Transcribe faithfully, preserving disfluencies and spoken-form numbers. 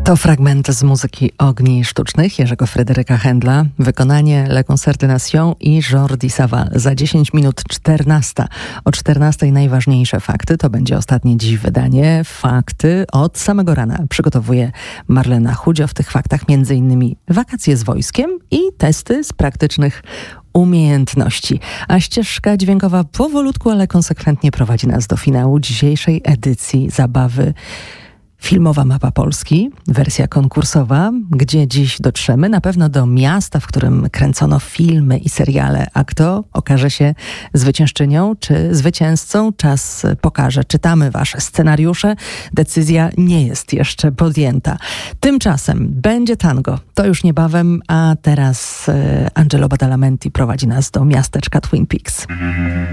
To fragment z muzyki Ogni Sztucznych Jerzego Fryderyka Händla, wykonanie Le Concert des Nations i Jordi Savall. Za dziesięć minut czternasta. O czternastej najważniejsze fakty. To będzie ostatnie dziś wydanie. Fakty od samego rana przygotowuje Marlena Chudzio. W tych faktach między innymi wakacje z wojskiem i testy z praktycznych umiejętności. A ścieżka dźwiękowa powolutku, ale konsekwentnie prowadzi nas do finału dzisiejszej edycji zabawy Filmowa Mapa Polski, wersja konkursowa, gdzie dziś dotrzemy na pewno do miasta, w którym kręcono filmy i seriale. A kto okaże się zwyciężczynią czy zwycięzcą? Czas pokaże. Czytamy wasze scenariusze. Decyzja nie jest jeszcze podjęta. Tymczasem będzie tango. To już niebawem, a teraz Angelo Badalamenti prowadzi nas do miasteczka Twin Peaks.